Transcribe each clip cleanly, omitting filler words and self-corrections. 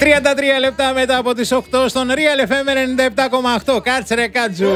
33 λεπτά μετά από τις 8 στον Real FM 97,8. Κάτσε ρε Κάτζου.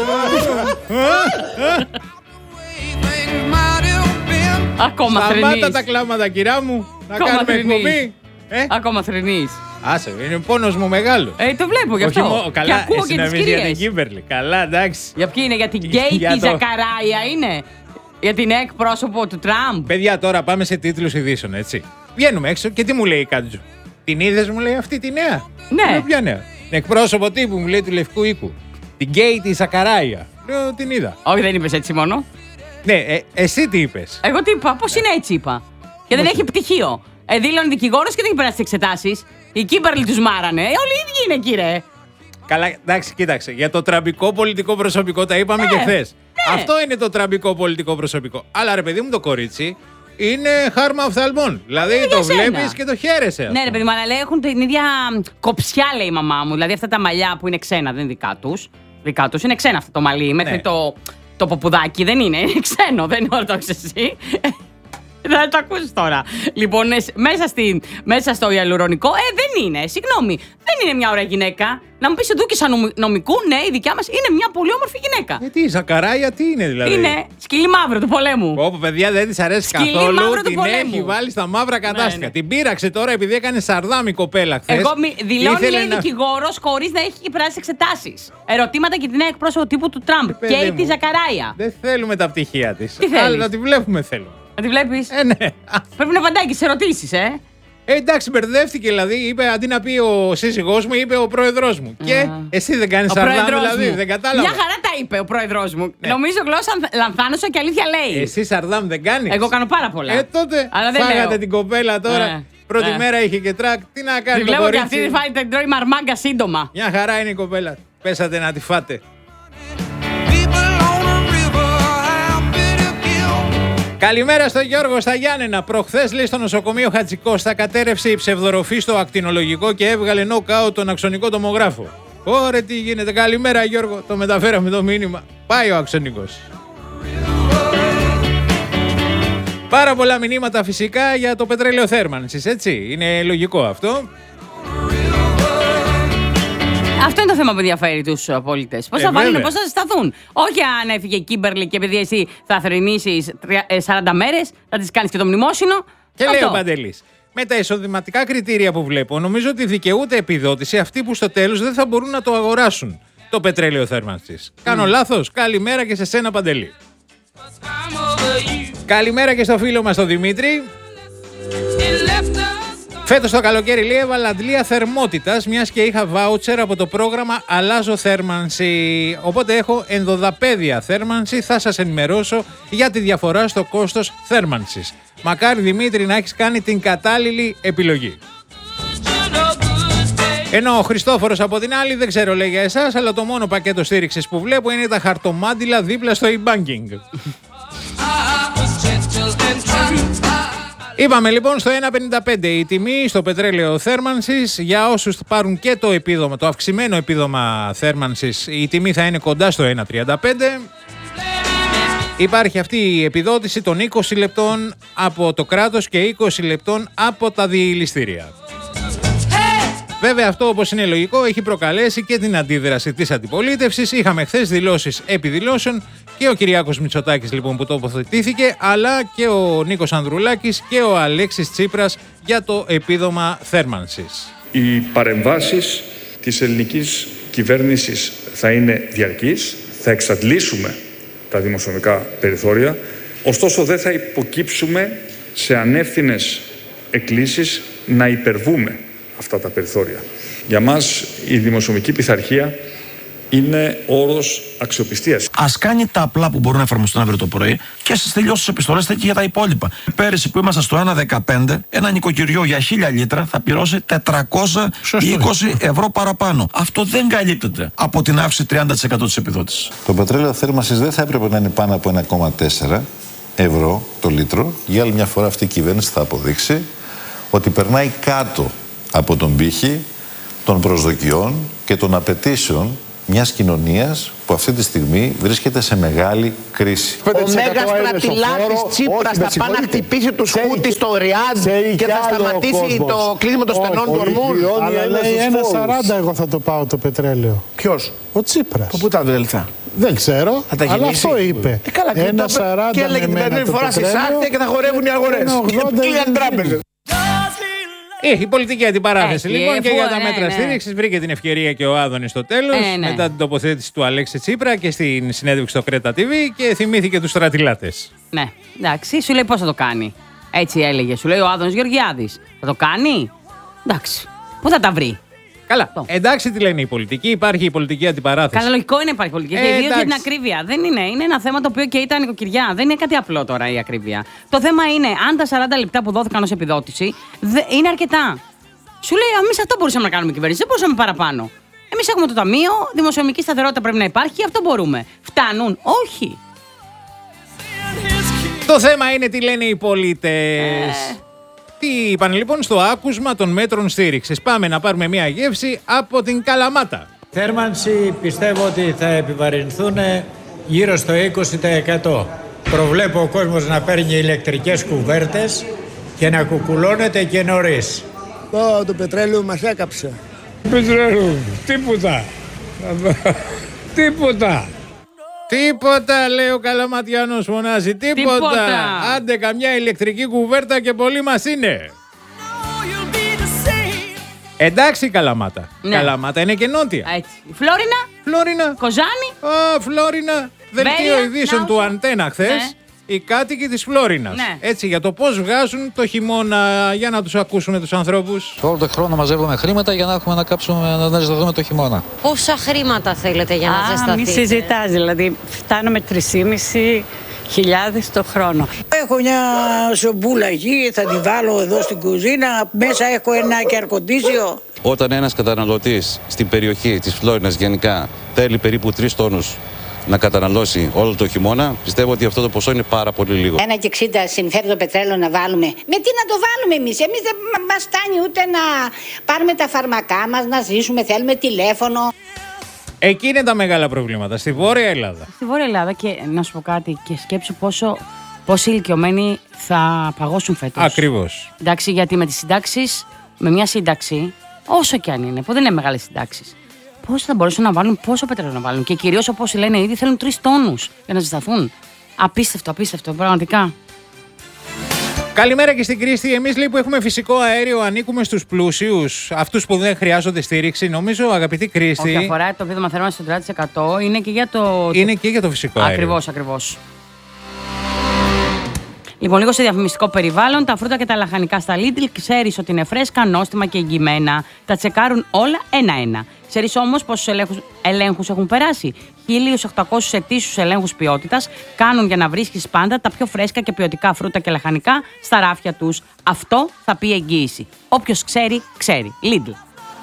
Ακόμα θρηνείς. Σταμάτα τα κλάματα, κυρά μου. Να κάνουμε εκπομπή. Ακόμα θρηνείς. Άσε, είναι πόνος μου μεγάλο. Το βλέπω γι' αυτό. Καλά, και ακούω εσύ και να τις πεις για την κυρίες. Κίμπερλι. Καλά, εντάξει. Για ποιοι είναι, για την Γκέι τη Ζακαράια είναι. Για την εκπρόσωπο του Τραμπ. Παιδιά, τώρα πάμε σε τίτλους ειδήσεων, έτσι. Βγαίνουμε έξω και τι μου λέει η Κάτζου. Την είδες, μου λέει, αυτή τη νέα. Ναι. Λέω, ποια νέα. Την εκπρόσωπο τύπου, μου λέει, του Λευκού Οίκου. Την Γκέι τη Ζακαράια. Λέω, την είδα. Όχι, δεν είπες έτσι μόνο. Ναι, εσύ τι είπες. Εγώ τι είπα, πώς είναι έτσι είπα. Και δεν έχει πτυχίο. Δήλωνε δικηγόρος και δεν έχει περάσει τις εξετάσεις. Οι Κίμπερλι τους μάρανε. Όλοι οι ίδιοι είναι, κύριε. Καλά, εντάξει, κοίταξε. Για το τραμπικό πολιτικό προσωπικό τα είπαμε και χθες. Ναι. Αυτό είναι το τραμπικό πολιτικό προσωπικό. Αλλά ρε παιδί μου, το κορίτσι είναι χάρμα οφθαλμών. Δηλαδή το βλέπεις και το χαίρεσαι. Ναι, ρε παιδί μου, αλλά λέει, έχουν την ίδια κοψιά, λέει η μαμά μου. Δηλαδή αυτά τα μαλλιά που είναι ξένα, δεν είναι δικά τους. Δικά τους είναι ξένα αυτό το μαλλί. Μέχρι το ποπουδάκι δεν είναι. Είναι ξένο, δεν είναι ορθόδοξο εσύ. Θα το ακούσεις τώρα. Λοιπόν, μέσα στο ιαλουρονικό, δεν είναι. Συγγνώμη, δεν είναι μια ωραία γυναίκα. Να μου πεις εδώ σαν νομικού, ναι, η δικιά μας είναι μια πολύ όμορφη γυναίκα. Τι, η Ζακαράια τι είναι δηλαδή. Είναι σκυλί μαύρο του πολέμου. Όπου παιδιά δεν της αρέσει Σκυλί καθόλου. μαύρο του Την πολέμου. έχει βάλει στα μαύρα κατάστοιχα. Ναι. Την πήραξε τώρα επειδή έκανε σαρδάμ η κοπέλα χθες. Εγώ δηλώνει, λέει, να... δικηγόρος χωρίς να έχει περάσει εξετάσεις. Ερωτήματα και την νέα εκπρόσωπο τύπου του Τραμπ. Και τη Ζακαράια. Δεν θέλουμε τα πτυχία της. Τι θέλεις? Αλλά να τη βλέπουμε θέλουμε. Να τη βλέπεις. Ναι. Πρέπει να απαντάει και σε ερωτήσεις, Εντάξει, μπερδεύτηκε δηλαδή. Είπε αντί να πει ο σύζυγός μου, είπε ο πρόεδρός μου. Και εσύ δεν κάνεις σαρδάμ, δηλαδή. Δεν κατάλαβα. Μια χαρά τα είπε ο πρόεδρός μου. Ναι. Νομίζω γλώσσα λανθάνωσα και αλήθεια λέει. Εσύ σαρδάμ δεν κάνεις. Εγώ κάνω πάρα πολλά. Τότε φάγατε την κοπέλα τώρα. Πρώτη μέρα είχε και τρακ. Τι να κάνει. Τη βλέπω και αυτή την τρώει μαρμάγκα σύντομα. Μια χαρά είναι η κοπέλα. Πέσατε να τη φάτε. Καλημέρα στον Γιώργο στα Γιάννενα. Προχθές, λέει, στο νοσοκομείο Χατζικώστα κατέρευσε η ψευδοροφή στο ακτινολογικό και έβγαλε νοκάουτ τον αξονικό τομογράφο. Ωραία, τι γίνεται. Καλημέρα, Γιώργο. Το μεταφέραμε το μήνυμα. Πάει ο αξονικός. Πάρα πολλά μηνύματα φυσικά για το πετρέλαιο θέρμανσης, έτσι. Είναι λογικό αυτό. Αυτό είναι το θέμα που ενδιαφέρει τους πολίτες. Πώς θα βάλουν, πώς θα σταθούν. Όχι αν έφυγε η Κίμπερλι και επειδή εσύ θα θρηνήσεις 40 μέρες, θα τις κάνεις και το μνημόσυνο. Και λέει ο Παντελής, με τα εισοδηματικά κριτήρια που βλέπω, νομίζω ότι δικαιούται επιδότηση αυτοί που στο τέλος δεν θα μπορούν να το αγοράσουν το πετρέλαιο θέρμανσης. Κάνω λάθος? Καλημέρα και σε σένα, Παντελή. Καλημέρα και στο φίλο μας τον Δημήτρη. Φέτος το καλοκαίρι, λέει, έβαλα αντλία θερμότητας, μιας και είχα βάουτσερ από το πρόγραμμα Αλλάζω Θέρμανση. Οπότε έχω ενδοδαπέδια θέρμανση, θα σας ενημερώσω για τη διαφορά στο κόστος θέρμανσης. Μακάρι, Δημήτρη, να έχεις κάνει την κατάλληλη επιλογή. Ενώ ο Χριστόφορος από την άλλη, δεν ξέρω, λέει, για εσάς, αλλά το μόνο πακέτο στήριξης που βλέπω είναι τα χαρτομάντιλα δίπλα στο e-banking. Είπαμε λοιπόν στο 1,55 η τιμή στο πετρέλαιο θέρμανσης. Για όσους πάρουν και το επίδομα, το αυξημένο επίδομα θέρμανσης, η τιμή θα είναι κοντά στο 1,35. Υπάρχει αυτή η επιδότηση των 20 λεπτών από το κράτος και 20 λεπτών από τα διηληστήρια. Βέβαια, αυτό, όπως είναι λογικό, έχει προκαλέσει και την αντίδραση της αντιπολίτευσης. Είχαμε χθες δηλώσεις επί δηλώσεων και ο Κυριάκος Μητσοτάκης, λοιπόν, που τοποθετήθηκε, αλλά και ο Νίκος Ανδρουλάκης και ο Αλέξης Τσίπρας για το επίδομα θέρμανσης. Οι παρεμβάσεις της ελληνικής κυβέρνησης θα είναι διαρκείς, θα εξαντλήσουμε τα δημοσιονομικά περιθώρια, ωστόσο δεν θα υποκύψουμε σε ανεύθυνες εκκλήσεις να υπερβούμε αυτά τα περιθώρια. Για μας η δημοσιονομική πειθαρχία είναι όρος αξιοπιστίας. Ας κάνει τα απλά που μπορούν να εφαρμοστούν αύριο το πρωί και ας τελειώσει τις επιστολές και για τα υπόλοιπα. Πέρυσι που ήμασταν στο 1,15, ένα νοικοκυριό για 1000 λίτρα θα πληρώσει 420 ευρώ παραπάνω. Αυτό δεν καλύπτεται από την αύξηση 30% της επιδότησης. Το πετρέλαιο θέρμανσης δεν θα έπρεπε να είναι πάνω από 1,4 ευρώ το λίτρο. Για άλλη μια φορά αυτή η κυβέρνηση θα αποδείξει ότι περνάει κάτω από τον πύχη των προσδοκιών και των απαιτήσεων μιας κοινωνίας που αυτή τη στιγμή βρίσκεται σε μεγάλη κρίση. Ο μέγας στρατιλάτης Τσίπρας θα πάει να χτυπήσει του σκούτι στο Ριάντ και θα σταματήσει το κλείσιμο των στενών του Ορμούζ. Αλλά λέει 1,40 εγώ θα το πάω το πετρέλαιο. Ποιος? Ο Τσίπρας. Πού τα βρει λεφτά? Δεν ξέρω, αλλά αυτό είπε. 1,40 και έλεγε την περνή φορά στη Σάρτια και θα χορεύουν οι αγορές. Κλείναν τράπεζες. Η πολιτική αντιπαράθεση λοιπόν και για τα μέτρα στήριξης βρήκε την ευκαιρία και ο Άδωνης στο τέλος μετά την τοποθέτηση του Αλέξη Τσίπρα και στην συνέντευξη στο Κρέτα TV και θυμήθηκε τους στρατιλάτες. Ναι, εντάξει, σου λέει πώς θα το κάνει. Έτσι έλεγε, σου λέει ο Άδωνης Γεωργιάδης. Θα το κάνει, εντάξει, πού θα τα βρει. Καλά. Εντάξει, τι λένε οι πολιτικοί, υπάρχει η πολιτική αντιπαράθεση. Καλά, λογικό είναι υπάρχει πολιτική. Και ιδίως για την ακρίβεια. Δεν είναι. Είναι ένα θέμα το οποίο και ήταν νοικοκυριά. Δεν είναι κάτι απλό τώρα η ακρίβεια. Το θέμα είναι αν τα 40 λεπτά που δόθηκαν ως επιδότηση είναι αρκετά. Σου λέει, εμείς αυτό μπορούσαμε να κάνουμε κυβέρνηση. Δεν μπορούσαμε παραπάνω. Εμείς έχουμε το ταμείο, δημοσιονομική σταθερότητα πρέπει να υπάρχει, αυτό μπορούμε. Φτάνουν, όχι. Το θέμα είναι τι λένε οι πολίτες. Τι είπαν λοιπόν στο άκουσμα των μέτρων στήριξης. Πάμε να πάρουμε μια γεύση από την Καλαμάτα. Θέρμανση πιστεύω ότι θα επιβαρυνθούν γύρω στο 20%. Προβλέπω ο κόσμος να παίρνει ηλεκτρικές κουβέρτες και να κουκουλώνεται και νωρίς. Το πετρέλαιο μας έκαψε. Πετρέλαιο, τίποτα. Τίποτα. Τίποτα, λέει ο Καλαματιάνος, φωνάζει. Τίποτα. Άντε καμιά ηλεκτρική κουβέρτα και πολύ μας είναι. Εντάξει Καλαμάτα. Ναι. Καλαμάτα είναι και νότια. Έτσι. Φλόρινα. Φλόρινα. Κοζάνη. Φλόρινα. Δελτίο ειδήσεων του Αντένα χθες. Ναι. Οι κάτοικοι της Φλόρινας. Ναι. Έτσι, για το πώς βγάζουν το χειμώνα, για να τους ακούσουμε τους ανθρώπους. Όλο τον χρόνο μαζεύουμε χρήματα για να έχουμε να κάψουμε, να ζεσταθούμε το χειμώνα. Πόσα χρήματα θέλετε για να ζεσταθείτε? Μη συζητάς, δηλαδή φτάνουμε 3.500 το χρόνο. Έχω μια σομπούλα εκεί, θα τη βάλω εδώ στην κουζίνα, μέσα έχω ένα κερκοντήσιο. Όταν ένας καταναλωτής στην περιοχή της Φλόρινας γενικά θέλει περίπου 3 τόνους να καταναλώσει όλο το χειμώνα, πιστεύω ότι αυτό το ποσό είναι πάρα πολύ λίγο. 1,60 συμφέρει το πετρέλαιο να βάλουμε. Με τι να το βάλουμε εμείς? Εμείς δεν μας φτάνει ούτε να πάρουμε τα φαρμακά μας, να ζήσουμε, θέλουμε τηλέφωνο. Εκεί είναι τα μεγάλα προβλήματα, στη Βόρεια Ελλάδα. Στη Βόρεια Ελλάδα και να σου πω κάτι και σκέψου πόσοι ηλικιωμένοι θα παγώσουν φέτος. Ακριβώς. Εντάξει, γιατί με τις συντάξεις, με μια σύνταξη, όσο κι αν είναι, που δεν είναι μεγάλες συντάξεις, πώς θα μπορούσαν να βάλουν, πόσο πετρέλαιο να βάλουν. Και κυρίως όπως λένε ήδη θέλουν 3 τόνους για να ζεσταθούν. Απίστευτο, πραγματικά. Καλημέρα και στην Κρίστη. Εμείς λέει που έχουμε φυσικό αέριο ανήκουμε στους πλούσιους, αυτούς που δεν χρειάζονται στήριξη. Νομίζω, αγαπητή Κρίστη. Όχι, αφορά το επίδομα θέρμανσης στο 30%, είναι και για το. Είναι και για το φυσικό αέριο. Ακριβώς. Λοιπόν, λίγο σε διαφημιστικό περιβάλλον, τα φρούτα και τα λαχανικά στα Lidl ξέρεις ότι είναι φρέσκα, νόστιμα και εγγυημένα. Τα τσεκάρουν όλα ένα-ένα. Ξέρεις όμως πόσους ελέγχους έχουν περάσει? 1.800 ετήσιους ελέγχους ποιότητας κάνουν για να βρίσκεις πάντα τα πιο φρέσκα και ποιοτικά φρούτα και λαχανικά στα ράφια τους. Αυτό θα πει εγγύηση. Όποιος ξέρει, ξέρει. Lidl.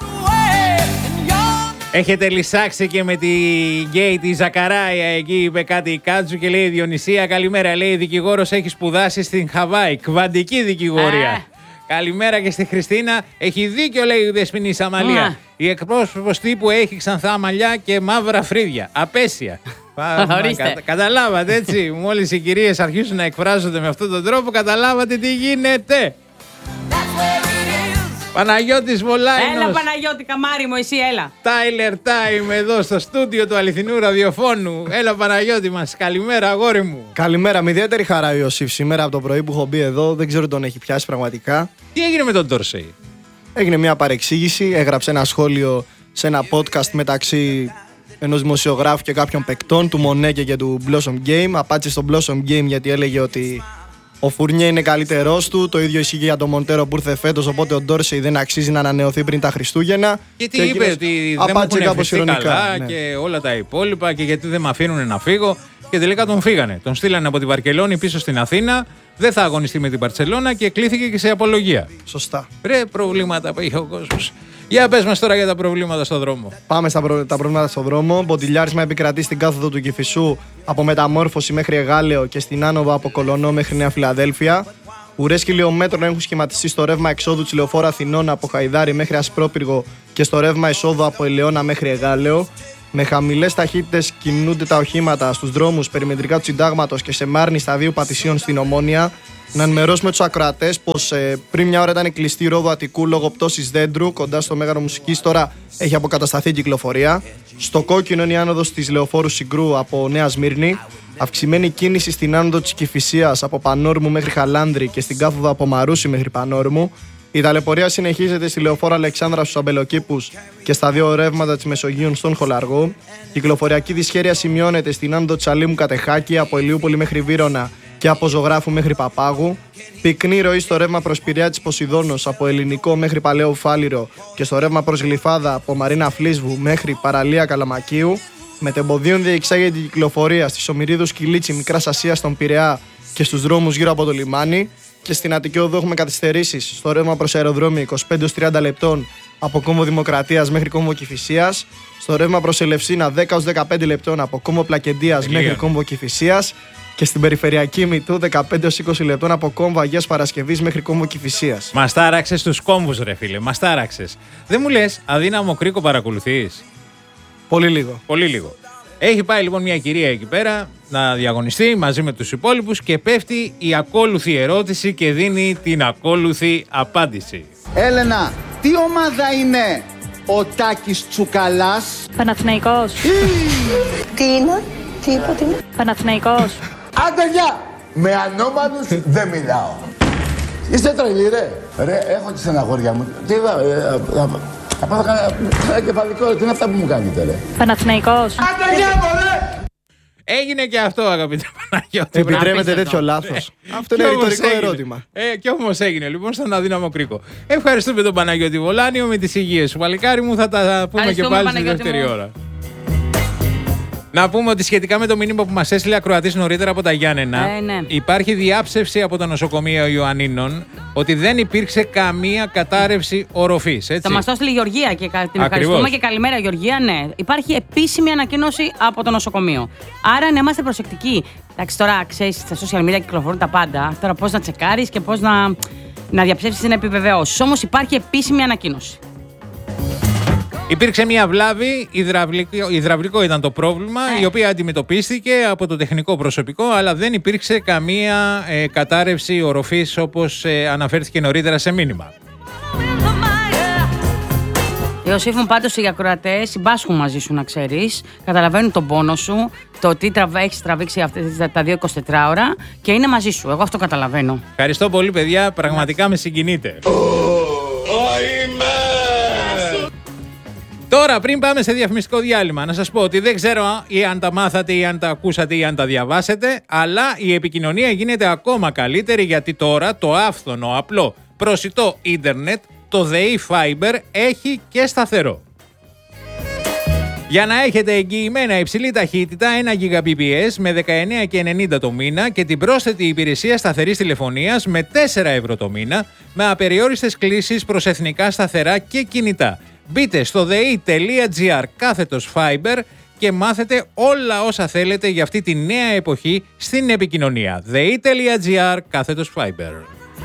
Έχετε λυσάξει και με τη γκέι τη Ζακαράια, εκεί είπε κάτι η Κάτζου και λέει: Διονυσία, καλημέρα. Λέει: δικηγόρος έχει σπουδάσει στην Χαβάη. Κβαντική δικηγορία. Καλημέρα και στη Χριστίνα. Έχει δίκιο, λέει η Δεσποινή Σαμαλία. Η εκπρόσωπος τύπου έχει ξανθά μαλλιά και μαύρα φρύδια. Απέσια. Καταλάβατε έτσι. Μόλις οι κυρίες αρχίσουν να εκφράζονται με αυτόν τον τρόπο, καταλάβατε τι γίνεται. Παναγιώτης Βολάινος. Έλα Παναγιώτη, καμάρι μου, εσύ έλα. Tyler Time εδώ στο στούντιο του αληθινού ραδιοφώνου. Έλα Παναγιώτη μας, καλημέρα αγόρι μου. Καλημέρα, με ιδιαίτερη χαρά ο Ιωσήφ σήμερα από το πρωί που έχω μπει εδώ. Δεν ξέρω τον έχει πιάσει πραγματικά. Τι έγινε με τον Ντόρσεϊ? Έγινε μια παρεξήγηση, έγραψε ένα σχόλιο σε ένα podcast μεταξύ ενός δημοσιογράφου και κάποιων παικτών, του Μονέκε και του Blossom Game. Απάντησε στο Blossom Game γιατί έλεγε ότι ο Φουρνιέ είναι καλύτερός του. Το ίδιο ισχύει για τον Μοντέρο που ήρθε φέτος. Οπότε ο Ντόρσεϊ δεν αξίζει να ανανεωθεί πριν τα Χριστούγεννα. Γιατί είπε ότι δεν μου έχουν ευχηθεί καλά και όλα τα υπόλοιπα και γιατί δεν με αφήνουν να φύγω. Και τελικά τον φύγανε. Τον στείλανε από τη Βαρκελόνη πίσω στην Αθήνα. Δεν θα αγωνιστεί με την Μπαρτσελώνα και κλήθηκε και σε απολογία. Σωστά. Ρε, προβλήματα που είχε ο κόσμος. Για πες μας τώρα για τα προβλήματα στον δρόμο. Πάμε στα τα προβλήματα στον δρόμο. Μποντιλιάρισμα επικρατεί στην κάθοδο του Κηφισού από Μεταμόρφωση μέχρι Εγάλεο και στην άνοδο από Κολονό μέχρι Νέα Φιλαδέλφια. Ουρές χιλιόμετρων έχουν σχηματιστεί στο ρεύμα εξόδου της λεωφόρου Αθηνών από Χαϊδάρη μέχρι Ασπρόπυργο και στο ρεύμα εισόδου από Ελαιώνα μέχρι Εγάλεο. Με χαμηλές ταχύτητες κινούνται τα οχήματα στους δρόμους περιμετρικά του Συντάγματος και σε Μάρνη σταδίου Πατησίων στην Ομόνια. Να ενημερώσουμε τους ακροατές πως πριν μια ώρα ήταν κλειστή η Ρόδο Αττικού λόγω πτώσης δέντρου κοντά στο Μέγαρο Μουσικής. Τώρα έχει αποκατασταθεί η κυκλοφορία. Στο κόκκινο είναι η άνοδος της Λεωφόρου Συγκρού από Νέα Σμύρνη. Αυξημένη κίνηση στην άνοδο της Κηφισίας από Πανόρμου μέχρι Χαλάνδρη και στην κάθοδο από Μαρούσι μέχρι Πανόρμου. Η ταλαιπωρία συνεχίζεται στη Λεωφόρο Αλεξάνδρα στους Αμπελοκήπους και στα δύο ρεύματα της Μεσογείου στον Χολαργό. Κυκλοφοριακή δυσχέρεια σημειώνεται στην άνοδο της Αλήμου Κατεχάκη από Ηλιούπολη μέχρι Βύρωνα και από Ζωγράφου μέχρι Παπάγου. Πυκνή ροή στο ρεύμα προς Πειραιά της Ποσειδώνος από Ελληνικό μέχρι Παλαιό Φάληρο και στο ρεύμα προς Γλυφάδα από Μαρίνα Φλίσβου μέχρι Παραλία Καλαμακίου. Μετεμποδίων διεξάγεται η κυκλοφορία στις Ομηρίδους Κιλίτσι Μικράς Ασίας στον Πειραιά και στους δρόμους γύρω από το λιμάνι. Και στην Αττική Οδό έχουμε καθυστερήσεις στο ρεύμα προς αεροδρόμιο 25-30 λεπτών από Κόμβο Δημοκρατίας μέχρι Κόμβο Κηφισίας. Στο ρεύμα προς Ελευσίνα 10-15 λεπτών από Κόμβο Πλακεντίας μέχρι Κόμβο Κηφισίας. Και στην περιφερειακή Μητού 15-20 λεπτών από Κόμβο Αγίας Παρασκευής μέχρι Κόμβο Κηφισίας. Μας τάραξες τους κόμβους, ρε φίλε, μας τάραξες. Δεν μου λες, Αδύναμο Κρίκο παρακολουθείς? Πολύ λίγο. Πολύ λίγο. Έχει πάει λοιπόν μια κυρία εκεί πέρα να διαγωνιστεί μαζί με τους υπόλοιπους και πέφτει η ακόλουθη ερώτηση και δίνει την ακόλουθη απάντηση. Έλενα, τι ομάδα είναι ο Τάκης Τσουκαλάς? Παναθηναϊκός. Τι είναι, τι είπα, τι είναι? Παναθηναϊκός. Άντε γεια! Με ανώμαλους δεν μιλάω. Είστε τρελοί ρε. Έχω τη στεναχώρια μου. Τι θα πάω κανένα κεφαλικό, τι είναι αυτά που μου κάνετε ρε. Παναθηναϊκός. Άντε γεια μωρέ! Έγινε και αυτό, αγαπητέ Παναγιώτη. Επιτρέπετε τέτοιο λάθος? Αυτό είναι ρητορικό ερώτημα. Και όμως έγινε λοιπόν στον Αδύναμο Κρίκο. Ευχαριστούμε τον Παναγιώτη Βολάνιο, με τις υγείες σου. Παλικάρι μου, θα τα πούμε και πάλι στη δεύτερη ώρα. Να πούμε ότι σχετικά με το μήνυμα που μας έστειλε ακροατής νωρίτερα από τα Γιάννενα, υπάρχει διάψευση από το νοσοκομείο Ιωαννίνων ότι δεν υπήρξε καμία κατάρρευση οροφής. Θα μας το έστειλε η Γεωργία και την ευχαριστούμε και καλημέρα Γεωργία. Ναι, υπάρχει επίσημη ανακοίνωση από το νοσοκομείο. Άρα να είμαστε προσεκτικοί. Εντάξει, τώρα ξέρεις, στα social media κυκλοφορούν τα πάντα. Τώρα πώς να τσεκάρεις και πώς να διαψεύσεις την επιβεβαιώση. Όμως υπάρχει επίσημη ανακοίνωση. Υπήρξε μια βλάβη, υδραυλικό ήταν το πρόβλημα, η οποία αντιμετωπίστηκε από το τεχνικό προσωπικό, αλλά δεν υπήρξε καμία κατάρρευση οροφής όπως αναφέρθηκε νωρίτερα σε μήνυμα. Ιωσήφ μου, πάντως οι ακροατές συμπάσχουν μαζί σου, να ξέρεις. Καταλαβαίνουν τον πόνο σου, το τι έχεις τραβήξει αυτές τα 2-24 ώρα και είναι μαζί σου. Εγώ αυτό καταλαβαίνω. Ευχαριστώ πολύ, παιδιά. Πραγματικά με συγκινείτε. Τώρα, πριν πάμε σε διαφημιστικό διάλειμμα, να σας πω ότι δεν ξέρω ή αν τα μάθατε ή αν τα ακούσατε ή αν τα διαβάσετε, αλλά η επικοινωνία γίνεται ακόμα καλύτερη, γιατί τώρα το άφθονο, απλό, προσιτό ίντερνετ, το ΔΕΗ Fiber, έχει και σταθερό. Για να έχετε εγγυημένα υψηλή ταχύτητα 1 Gbps με 19,90 το μήνα και την πρόσθετη υπηρεσία σταθερής τηλεφωνίας με 4 ευρώ το μήνα, με απεριόριστες κλήσεις προς εθνικά σταθερά και κινητά. Μπείτε στο dei.gr/fiber και μάθετε όλα όσα θέλετε για αυτή τη νέα εποχή στην επικοινωνία. dei.gr/fiber.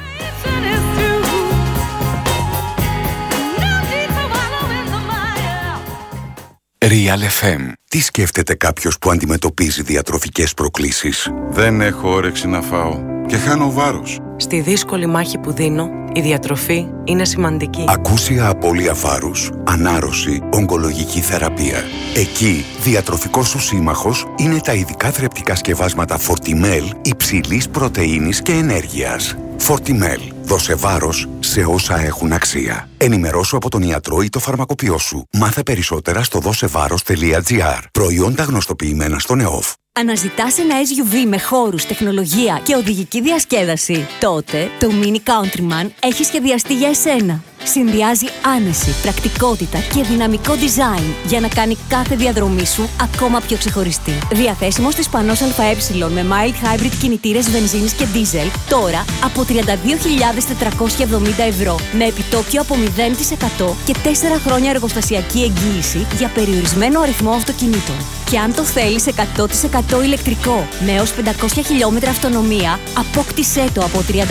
Real FM. Τι σκέφτεται κάποιος που αντιμετωπίζει διατροφικές προκλήσεις? Δεν έχω όρεξη να φάω και χάνω βάρος. Στη δύσκολη μάχη που δίνω, η διατροφή είναι σημαντική. Ακούσια απώλεια βάρους, ανάρρωση, ογκολογική θεραπεία. Εκεί, διατροφικός σου σύμμαχος είναι τα ειδικά θρεπτικά σκευάσματα Fortimel υψηλής πρωτεΐνης και ενέργειας. Fortimel. Δώσε βάρος σε όσα έχουν αξία. Ενημερώσου από τον ιατρό ή το φαρμακοποιό σου. Μάθε περισσότερα στο δώσεβάρος.gr. Προϊόντα γνωστοποιημένα στον ΕΟΦ. Αναζητάς ένα SUV με χώρους, τεχνολογία και οδηγική διασκέδαση? Τότε το Mini Countryman έχει σχεδιαστεί για εσένα. Συνδυάζει άνεση, πρακτικότητα και δυναμικό design για να κάνει κάθε διαδρομή σου ακόμα πιο ξεχωριστή. Διαθέσιμο στις Πανός ΑΕ με mild hybrid κινητήρες βενζίνης και diesel, τώρα από 32.470 ευρώ, με επιτόκιο από 0% και 4 χρόνια εργοστασιακή εγγύηση για περιορισμένο αριθμό αυτοκινήτων. Και αν το θέλεις 100% δυνατό ηλεκτρικό με έως 500 χιλιόμετρα αυτονομία, απόκτησέ το από 33.950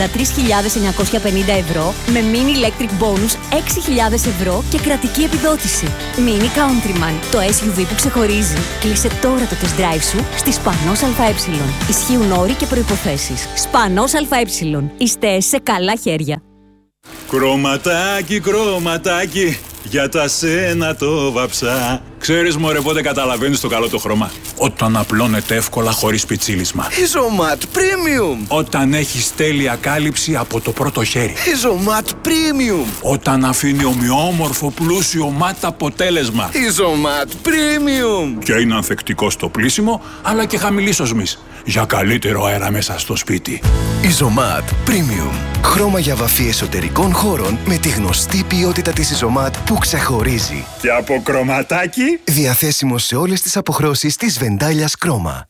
ευρώ με Mini Electric Bonus 6.000 ευρώ και κρατική επιδότηση. Mini Countryman, το SUV που ξεχωρίζει. Κλείσε τώρα το test drive σου στη Σπανός ΑΕ. Ισχύουν όροι και προϋποθέσεις. Σπανός ΑΕ. Είστε σε καλά χέρια. Κρωματάκι, κρωματάκι, για τα σένα το βαψά. Ξέρεις μωρέ πότε καταλαβαίνεις το καλό το χρώμα? Όταν απλώνεται εύκολα χωρίς πιτσίλισμα. Isomat Premium. Όταν έχεις τέλεια κάλυψη από το πρώτο χέρι. Isomat Premium. Όταν αφήνει ομοιόμορφο πλούσιο ματ αποτέλεσμα. Isomat Premium. Και είναι ανθεκτικό στο πλύσιμο, αλλά και χαμηλής οσμής. Για καλύτερο αέρα μέσα στο σπίτι. Isomat Premium. Χρώμα για βαφή εσωτερικών χώρων με τη γνωστή ποιότητα της Isomat που ξεχωρίζει. Και από κρωματάκι. Διαθέσιμο σε όλες τις αποχρώσεις της Βεντάλιας Κρόμα.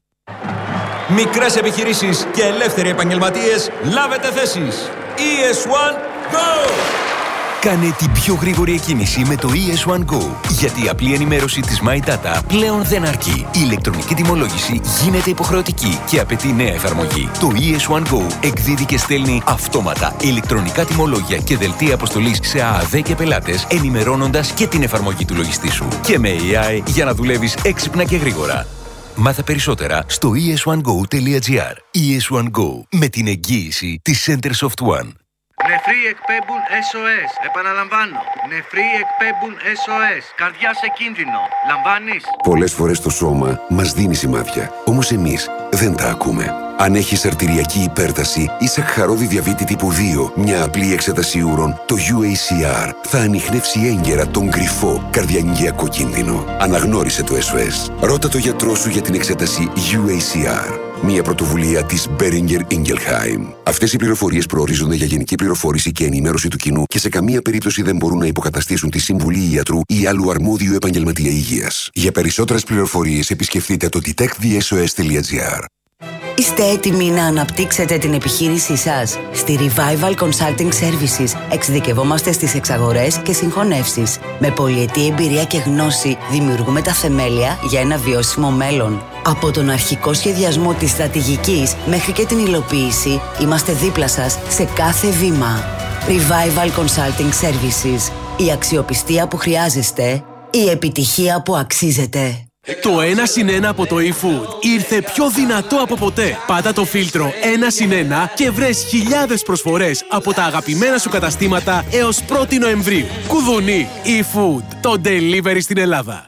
Μικρές επιχειρήσεις και ελεύθεροι επαγγελματίες, λάβετε θέσεις. ES1 Go! Κάνε την πιο γρήγορη εκκίνηση με το ES1 Go. Γιατί η απλή ενημέρωση της My Data πλέον δεν αρκεί. Η ηλεκτρονική τιμολόγηση γίνεται υποχρεωτική και απαιτεί νέα εφαρμογή. Το ES1 Go εκδίδει και στέλνει αυτόματα ηλεκτρονικά τιμολόγια και δελτία αποστολής σε ΑΑΔ και πελάτες, ενημερώνοντας και την εφαρμογή του λογιστή σου. Και με AI για να δουλεύεις έξυπνα και γρήγορα. Μάθε περισσότερα στο es1go.gr. ES1 Go, με την εγγύηση της Centersoft One. Νεφροί εκπέμπουν SOS. Επαναλαμβάνω. Νεφροί εκπέμπουν SOS. Καρδιά σε κίνδυνο. Λαμβάνεις? Πολλές φορές το σώμα μας δίνει σημάδια. Όμως εμείς δεν τα ακούμε. Αν έχεις αρτηριακή υπέρταση ή σακχαρώδη διαβήτη τύπου 2, μια απλή εξέταση ούρων, το UACR θα ανιχνεύσει έγκαιρα τον κρυφό καρδιαγγειακό κίνδυνο. Αναγνώρισε το SOS. Ρώτα το γιατρό σου για την εξέταση UACR. Μια πρωτοβουλία της Boehringer Ingelheim. Αυτές οι πληροφορίες προορίζονται για γενική πληροφόρηση και ενημέρωση του κοινού και σε καμία περίπτωση δεν μπορούν να υποκαταστήσουν τη συμβουλή ιατρού ή άλλου αρμόδιου επαγγελματία υγείας. Για περισσότερες πληροφορίες επισκεφτείτε το detectthesos.gr. Είστε έτοιμοι να αναπτύξετε την επιχείρησή σας? Στη Revival Consulting Services εξειδικευόμαστε στις εξαγορές και συγχωνεύσεις. Με πολυετή εμπειρία και γνώση δημιουργούμε τα θεμέλια για ένα βιώσιμο μέλλον. Από τον αρχικό σχεδιασμό της στρατηγικής μέχρι και την υλοποίηση, είμαστε δίπλα σας σε κάθε βήμα. Revival Consulting Services. Η αξιοπιστία που χρειάζεστε, η επιτυχία που αξίζετε. Το 1+1 από το eFood ήρθε πιο δυνατό από ποτέ. Πάτα το φίλτρο 1+1 και βρες χιλιάδες προσφορές από τα αγαπημένα σου καταστήματα έως 1η Νοεμβρίου. Κουδουνί eFood, το delivery στην Ελλάδα.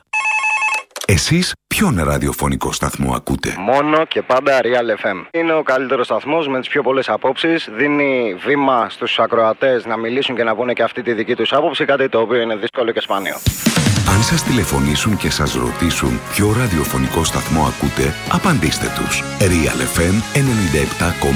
Εσείς ποιον ραδιοφωνικό σταθμό ακούτε? Μόνο και πάντα Real FM. Είναι ο καλύτερος σταθμός με τις πιο πολλές απόψεις. Δίνει βήμα στους ακροατές να μιλήσουν και να πούνε και αυτή τη δική τους άποψη, κάτι το οποίο είναι δύσκολο και σπάνιο. Αν σας τηλεφωνήσουν και σας ρωτήσουν ποιο ραδιοφωνικό σταθμό ακούτε, απαντήστε τους. Real FM 97,8.